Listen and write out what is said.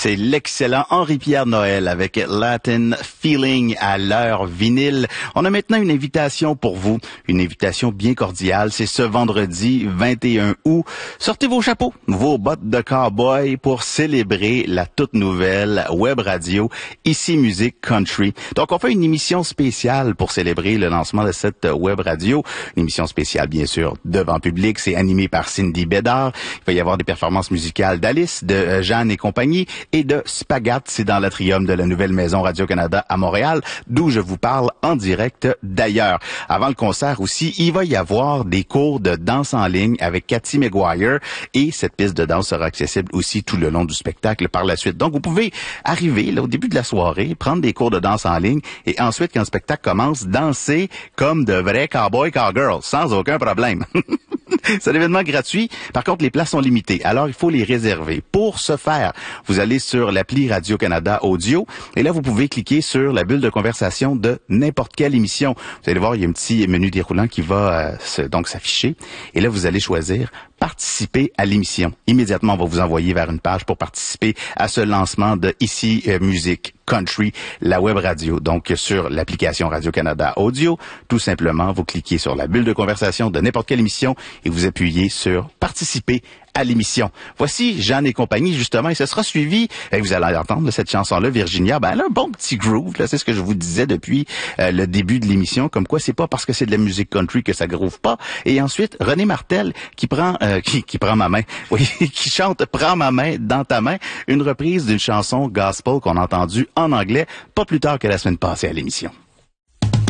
C'est l'excellent Henri-Pierre Noël avec Latin Feeling à l'heure vinyle. On a maintenant une invitation pour vous, une invitation bien cordiale. C'est ce vendredi 21 août. Sortez vos chapeaux, vos bottes de cowboy pour célébrer la toute nouvelle web radio Ici Musique Country. Donc on fait une émission spéciale pour célébrer le lancement de cette web radio. Une émission spéciale bien sûr devant public. C'est animé par Cindy Bédard. Il va y avoir des performances musicales d'Alice, de Jeanne et compagnie et de Spagat. C'est dans l'atrium de la nouvelle maison Radio-Canada à Montréal, d'où je vous parle en direct d'ailleurs. Avant le concert aussi, il va y avoir des cours de danse en ligne avec Cathy McGuire et cette piste de danse sera accessible aussi tout le long du spectacle par la suite. Donc vous pouvez arriver là au début de la soirée, prendre des cours de danse en ligne et ensuite quand le spectacle commence, danser comme de vrais cowboys cowgirls sans aucun problème. C'est un événement gratuit. Par contre, les places sont limitées. Alors, il faut les réserver. Pour ce faire, vous allez sur l'appli Radio-Canada Audio et là, vous pouvez cliquer sur la bulle de conversation de n'importe quelle émission. Vous allez voir, il y a un petit menu déroulant qui va donc s'afficher. Et là, vous allez choisir participer à l'émission. Immédiatement, on va vous envoyer vers une page pour participer à ce lancement de Ici Musique Country, la web radio. Donc, sur l'application Radio-Canada Audio, tout simplement, vous cliquez sur la bulle de conversation de n'importe quelle émission et vous appuyez sur participer à l'émission. Voici Jeanne et compagnie, justement, et ce sera suivi, et vous allez entendre cette chanson-là, Virginia, elle a un bon petit groove, là, c'est ce que je vous disais depuis le début de l'émission, comme quoi c'est pas parce que c'est de la musique country que ça groove pas. Et ensuite, René Martel, qui prend ma main, oui, qui chante Prends ma main dans ta main, une reprise d'une chanson gospel qu'on a entendue en anglais, pas plus tard que la semaine passée à l'émission.